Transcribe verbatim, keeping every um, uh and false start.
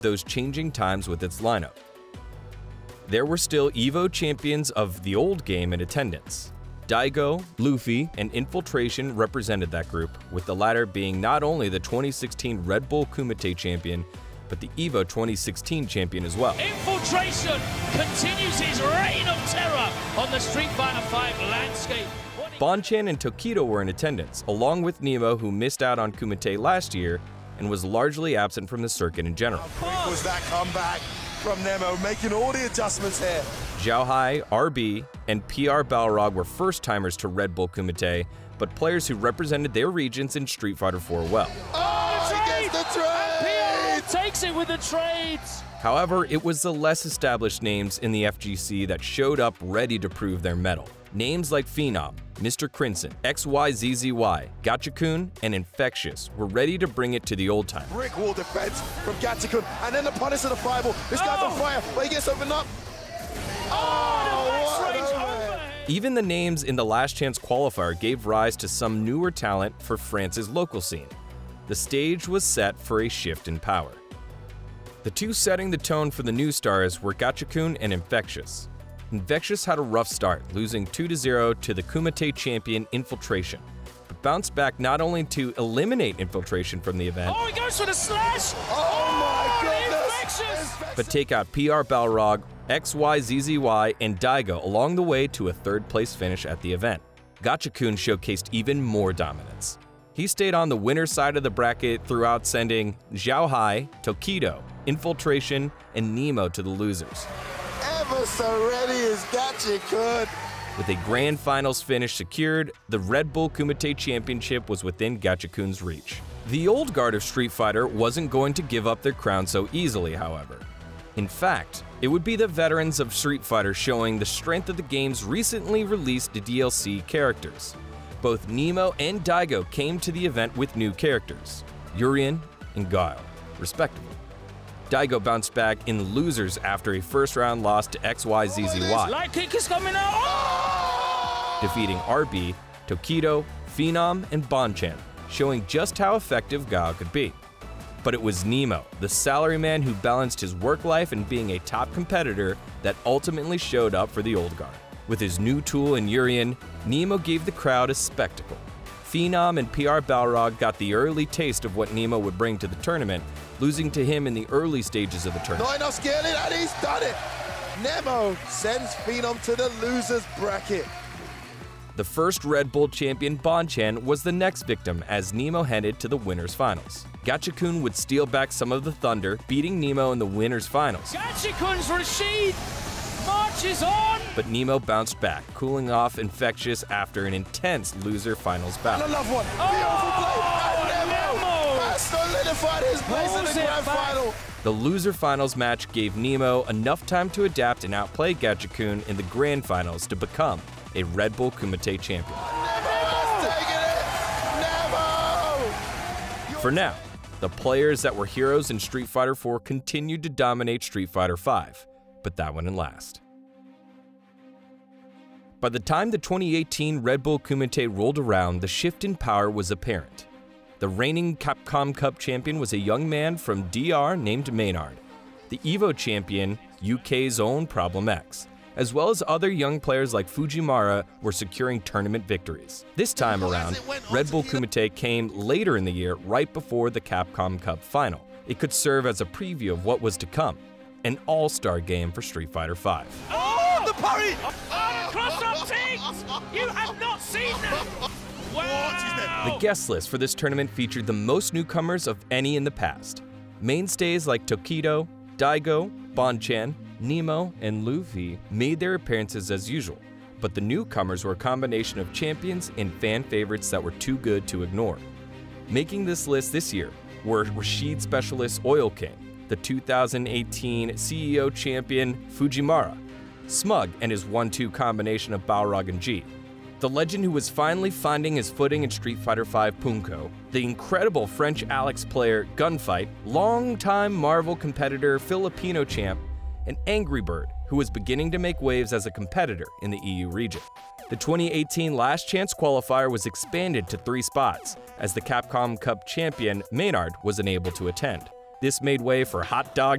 those changing times with its lineup. There were still EVO champions of the old game in attendance. Daigo, Luffy, and Infiltration represented that group, with the latter being not only the twenty sixteen Red Bull Kumite champion, but the EVO twenty sixteen champion as well. Infiltration continues his reign of terror on the Street Fighter five landscape. Bonchan and Tokido were in attendance, along with Nemo, who missed out on Kumite last year and was largely absent from the circuit in general. How quick was that comeback from Nemo, making all the adjustments here? Xiaohai, R B, and P R Balrog were first-timers to Red Bull Kumite, but players who represented their regions in Street Fighter four well. Oh, the he gets the trade! P R takes it with the trades! However, it was the less established names in the F G C that showed up ready to prove their mettle. Names like Phenom, Mister Crimson, X Y Z Z Y, Gachikun, and Infectious were ready to bring it to the old time. Brick wall defense from Gachikun, and then the punish of the fireball. This guy's Oh. on fire, but he gets opened up. Oh, what the max a range man. overhead. Even the names in the Last Chance qualifier gave rise to some newer talent for France's local scene. The stage was set for a shift in power. The two setting the tone for the new stars were Gachikun and Infectious. Infectious had a rough start, losing two to zero to the Kumite champion Infiltration, but bounced back not only to eliminate Infiltration from the event, Oh, he goes for the slash! Oh my goodness! Infectious! but take out P R Balrog, X Y Z Z Y, and Daigo along the way to a third-place finish at the event. Gachikun showcased even more dominance. He stayed on the winner's side of the bracket throughout, sending Xiaohai, Tokido, Infiltration, and Nemo to the losers. Ever so ready as Gachikun. With a grand finals finish secured, the Red Bull Kumite Championship was within Gachikun's reach. The old guard of Street Fighter wasn't going to give up their crown so easily, however. In fact, it would be the veterans of Street Fighter showing the strength of the game's recently released D L C characters. Both Nemo and Daigo came to the event with new characters, Urien and Guile, respectively. Daigo bounced back in losers after a first-round loss to X Y Z Z Y, Light kick is coming out! Oh! defeating R B, Tokido, Phenom, and Bonchan, showing just how effective Guile could be. But it was Nemo, the salaryman who balanced his work life and being a top competitor, that ultimately showed up for the old guard. With his new tool in Urien, Nemo gave the crowd a spectacle. Phenom and P R Balrog got the early taste of what Nemo would bring to the tournament, losing to him in the early stages of the tournament. Not enough scaling, and he's done it. Nemo sends Phenom to the losers bracket. The first Red Bull champion, Bonchan, was the next victim as Nemo headed to the winners finals. Gachikun would steal back some of the thunder, beating Nemo in the winners finals. Gachikun's Rashid marches on! But Nemo bounced back, cooling off Infectious after an intense loser finals And battle. I love one. Oh, Beautiful play. And Nemo Nemo has solidified his place in Pulls the it grand back. final. The loser finals match gave Nemo enough time to adapt and outplay Gachikun in the grand finals to become a Red Bull Kumite champion. Nemo's taking it. Nemo! For now, the players that were heroes in Street Fighter four continued to dominate Street Fighter five, but that wouldn't last. By the time the twenty eighteen Red Bull Kumite rolled around, the shift in power was apparent. The reigning Capcom Cup champion was a young man from D R named Maynard, the EVO champion, U K's own Problem X, as well as other young players like Fujimara were securing tournament victories. This time around, Red Bull Kumite came later in the year, right before the Capcom Cup final. It could serve as a preview of what was to come, an all-star game for Street Fighter five. Oh, the parry! Oh, cross-up teams! You have not seen that! Wow! The guest list for this tournament featured the most newcomers of any in the past. Mainstays like Tokido, Daigo, Bonchan, Nemo, and Luffy made their appearances as usual, but the newcomers were a combination of champions and fan favorites that were too good to ignore. Making this list this year were Rashid Specialist Oil King, the two thousand eighteen C E O champion Fujimara, Smug and his one two combination of Balrog and G, the legend who was finally finding his footing in Street Fighter five Punko, the incredible French Alex player Gunfight, longtime Marvel competitor Filipino champ, and Angry Bird, who was beginning to make waves as a competitor in the E U region. The twenty eighteen Last Chance qualifier was expanded to three spots, as the Capcom Cup champion Maynard was unable to attend. This made way for Hot Dog